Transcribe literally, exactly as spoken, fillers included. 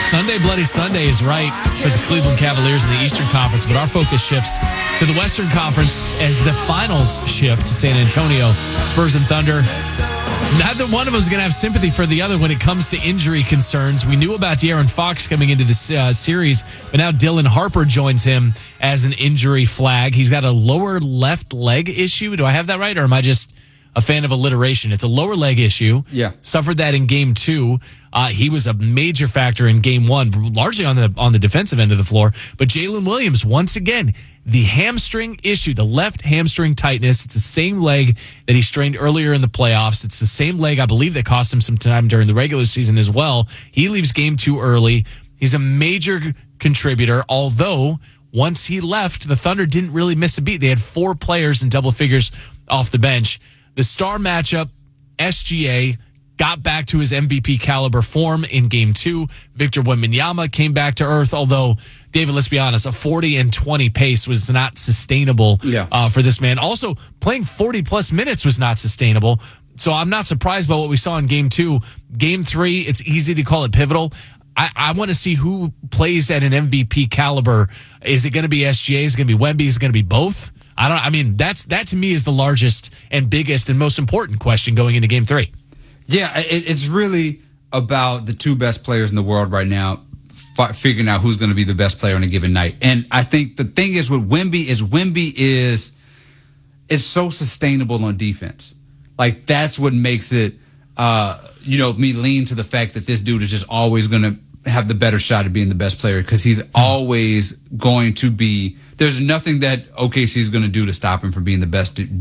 Sunday Bloody Sunday is right for the Cleveland Cavaliers in the Eastern Conference, but our focus shifts to the Western Conference as the finals shift to San Antonio. Spurs and Thunder. Neither one of us is going to have sympathy for the other when it comes to injury concerns. We knew about De'Aaron Fox coming into this uh, series, but now Dylan Harper joins him as an injury flag. He's got a lower left leg issue. Do I have that right, or am I just a fan of alliteration? It's a lower leg issue. Yeah. Suffered that in game two. Uh, he was a major factor in game one, largely on the on the defensive end of the floor. But Jalen Williams, once again, the hamstring issue, the left hamstring tightness. It's the same leg that he strained earlier in the playoffs. It's the same leg, I believe, that cost him some time during the regular season as well. He leaves game two early. He's a major contributor, although once he left, the Thunder didn't really miss a beat. They had four players in double figures off the bench. The star matchup, S G A, got back to his M V P caliber form in game two. Victor Wembanyama came back to earth, although, David, let's be honest, a forty and twenty pace was not sustainable yeah. uh, for this man. Also, playing forty-plus minutes was not sustainable. So I'm not surprised by what we saw in game two. Game three, it's easy to call it pivotal. I, I want to see who plays at an M V P caliber. Is it going to be S G A? Is it going to be Wemby? Is it going to be both? I don't. I mean, that's that to me is the largest and biggest and most important question going into game three. Yeah, it, it's really about the two best players in the world right now, f- figuring out who's going to be the best player on a given night. And I think the thing is with Wemby is Wemby is it's so sustainable on defense. Like that's what makes it, uh, you know, me lean to the fact that this dude is just always going to have the better shot at being the best player because he's always going to be. There's nothing that O K C is going to do to stop him from being the best